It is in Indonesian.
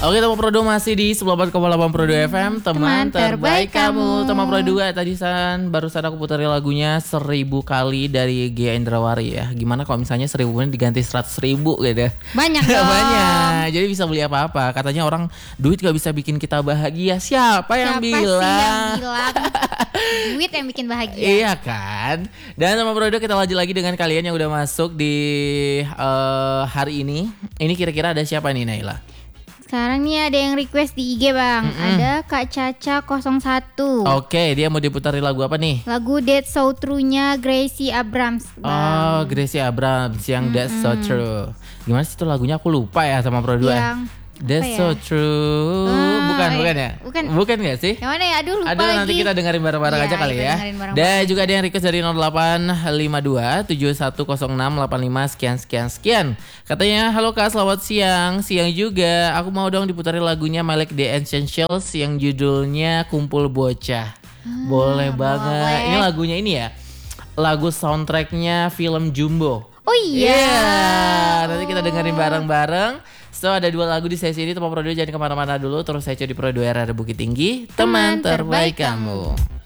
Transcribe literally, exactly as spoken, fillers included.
Oke, Tema Pro dua masih di sembilan puluh empat koma delapan Pro dua F M, teman, Teman terbaik terbaik kamu. kamu. Tema Pro dua tadi San, barusan aku puterin lagunya seribu kali dari Gia Indrawari ya. Gimana kalau misalnya seribu ini diganti seratus ribu gitu? Banyak dong. Banyak, jadi bisa beli apa-apa. Katanya orang duit gak bisa bikin kita bahagia. Siapa yang Siapa bilang? sih yang bilang duit yang bikin bahagia? Iya kan. Dan sama Pro dua kita lanjut lagi dengan kalian yang udah masuk di uh, hari ini. Ini kira-kira ada siapa nih Naila? Sekarang nih ada yang request di I G bang. Mm-mm. Ada Kak Caca nol satu. Oke, dia mau diputarin lagu apa nih? Lagu Dead So True-nya Gracie Abrams bang. Oh, Gracie Abrams yang That's So True. Gimana sih itu lagunya? Aku lupa ya sama Pro dua. Yang That's apa So ya? True. Ah, bukan, eh, bukan ya? bukan. Bukan gak sih? Yang mana ya? Aduh lupa Aduh lagi. nanti kita dengerin bareng-bareng Iya, aja kali kita ya. dengerin bareng-bareng. Dan juga ada yang request dari nol delapan lima dua tujuh satu nol enam delapan lima sekian sekian sekian. Katanya, halo Kak, selamat siang. Siang juga. Aku mau dong diputarin lagunya My Like The Essentials yang judulnya Kumpul Bocah. Boleh banget. boleh. Ini lagunya ini ya. Lagu soundtracknya film Jumbo. Oh iya. Iya, nanti kita dengerin bareng-bareng. So ada dua lagu di sesi ini, Tema Pro dua jangan kemana-mana dulu. Terus saya di Pro dua R R Bukit Tinggi, teman, Teman terbaik terbaik kamu.